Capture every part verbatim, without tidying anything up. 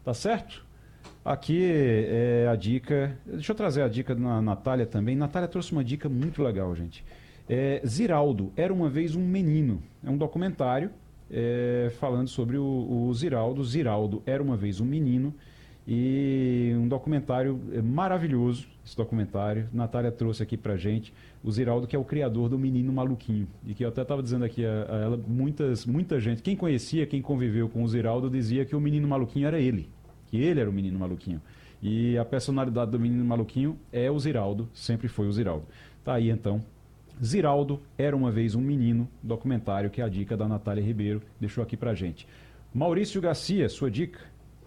tá certo? Aqui é a dica, deixa eu trazer a dica da Natália também. Natália trouxe uma dica muito legal, gente. É, Ziraldo, Era Uma Vez um Menino. É um documentário é, falando sobre o, o Ziraldo. Ziraldo Era Uma Vez um Menino. E um documentário maravilhoso, esse documentário. Natália trouxe aqui pra gente o Ziraldo, que é o criador do Menino Maluquinho. E que eu até estava dizendo aqui a, a ela, muitas, muita gente, quem conhecia, quem conviveu com o Ziraldo, dizia que o Menino Maluquinho era ele. Que ele era o Menino Maluquinho. E a personalidade do Menino Maluquinho é o Ziraldo, sempre foi o Ziraldo. Tá aí então, Ziraldo Era Uma Vez um Menino, documentário que é a dica da Natália Ribeiro, deixou aqui pra gente. Maurício Garcia, sua dica?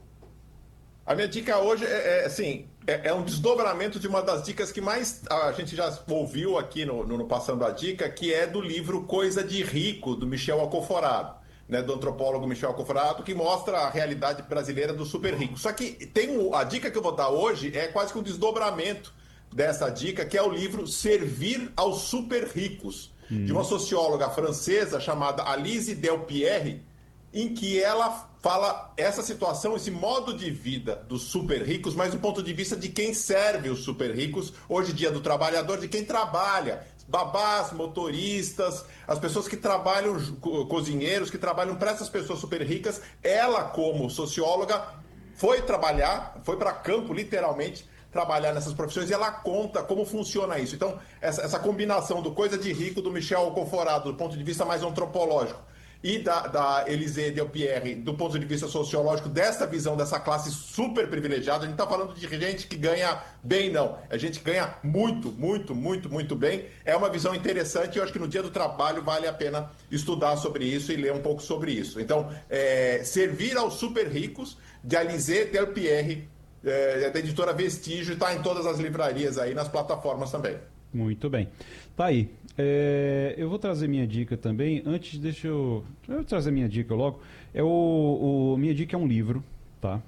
A minha dica hoje é, é assim, é, é um desdobramento de uma das dicas que mais a gente já ouviu aqui no, no, no Passando a Dica, que é do livro Coisa de Rico, do Michel Alcoforado. Né, do antropólogo Michel Alcoforado, que mostra a realidade brasileira do super rico. Só que tem um, a dica que eu vou dar hoje é quase que um desdobramento dessa dica, que é o livro Servir aos Super Ricos, hum. de uma socióloga francesa chamada Alice Delpierre, em que ela fala essa situação, esse modo de vida dos super ricos, mas do ponto de vista de quem serve os super ricos, hoje em dia do trabalhador, de quem trabalha, babás, motoristas, as pessoas que trabalham, cozinheiros, que trabalham para essas pessoas super ricas. Ela, como socióloga, foi trabalhar, foi para campo, literalmente, trabalhar nessas profissões, e ela conta como funciona isso. Então, essa, essa combinação do Coisa de Rico, do Michel Alcoforado, do ponto de vista mais antropológico, e da, da Élise Delpierre, do ponto de vista sociológico, dessa visão dessa classe super privilegiada. A gente está falando de gente que ganha bem, não. A gente ganha muito, muito, muito, muito bem. É uma visão interessante e eu acho que no dia do trabalho vale a pena estudar sobre isso e ler um pouco sobre isso. Então, é, Servir aos Super Ricos, de Élise Delpierre, é, da editora Vestígio, está em todas as livrarias aí, nas plataformas também. Muito bem. Tá aí. É, eu vou trazer minha dica também. Antes, deixa eu, eu vou trazer minha dica logo. É o, o, minha dica é um livro, tá?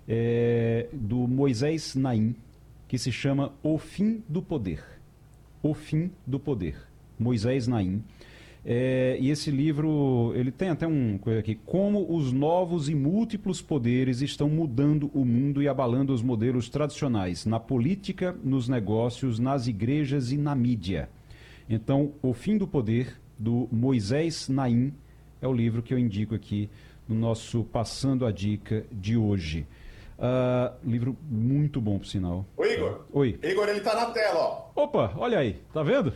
É, do Moisés Naim, que se chama O Fim do Poder. O Fim do Poder. Moisés Naim. É, e esse livro, ele tem até uma coisa aqui, como os novos e múltiplos poderes estão mudando o mundo e abalando os modelos tradicionais, na política, nos negócios, nas igrejas e na mídia. Então, O Fim do Poder, do Moisés Naim, é o livro que eu indico aqui no nosso Passando a Dica de hoje. Uh, livro muito bom, por sinal. Ô, Igor. Oi. Igor, ele tá na tela, ó. Opa, olha aí, tá vendo?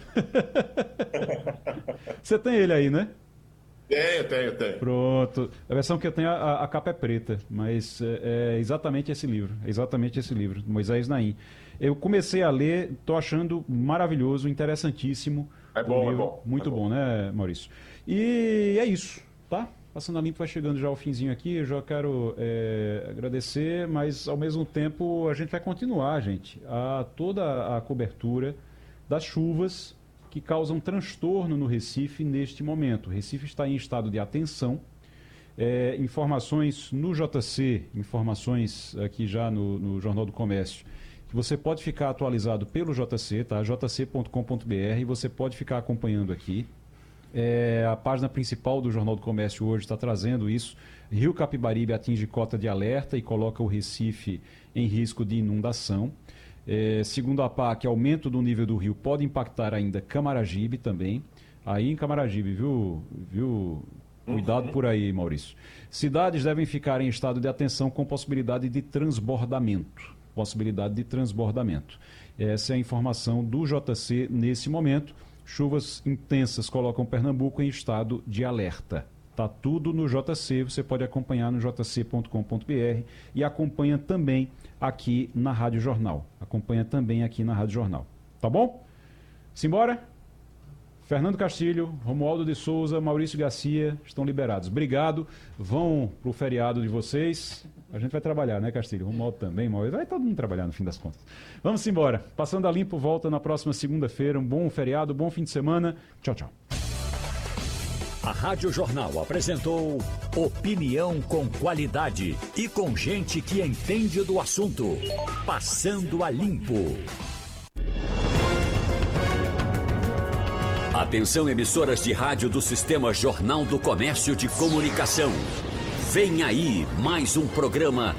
Você tem ele aí, né? Tenho, tenho, tenho. Pronto. A versão que eu tenho, a, a capa é preta, mas é, é exatamente esse livro. É exatamente esse livro, Moisés Naim. Eu comecei a ler, tô achando maravilhoso, interessantíssimo. É bom, livro, é bom. Muito é bom, bom, né, Maurício? E é isso, tá? Passando a Limpo vai chegando já ao finzinho aqui, eu já quero é, agradecer, mas ao mesmo tempo a gente vai continuar, gente, a toda a cobertura das chuvas que causam transtorno no Recife neste momento. O Recife está em estado de atenção. É, informações no J C, informações aqui já no, no Jornal do Comércio, que você pode ficar atualizado pelo J C, tá? j c ponto com ponto b r, e você pode ficar acompanhando aqui. É, a página principal do Jornal do Comércio hoje está trazendo isso. Rio Capibaribe atinge cota de alerta e coloca o Recife em risco de inundação. É, segundo a P A C, aumento do nível do rio pode impactar ainda Camaragibe também. Aí em Camaragibe, viu? viu? Cuidado por aí, Maurício. Cidades devem ficar em estado de atenção com possibilidade de transbordamento. Possibilidade de transbordamento. Essa é a informação do J C nesse momento. Chuvas intensas colocam Pernambuco em estado de alerta. Tá tudo no J C, você pode acompanhar no j c ponto com ponto b r e acompanha também aqui na Rádio Jornal. Acompanha também aqui na Rádio Jornal. Tá bom? Simbora? Fernando Castilho, Romualdo de Souza, Maurício Garcia estão liberados. Obrigado. Vão pro feriado de vocês. A gente vai trabalhar, né, Castilho? Romualdo também, Maurício. Vai todo mundo trabalhar no fim das contas. Vamos embora. Passando a Limpo, volta na próxima segunda-feira. Um bom feriado, bom fim de semana. Tchau, tchau. A Rádio Jornal apresentou opinião com qualidade e com gente que entende do assunto. Passando a Limpo. Atenção, emissoras de rádio do Sistema Jornal do Comércio de Comunicação. Vem aí mais um programa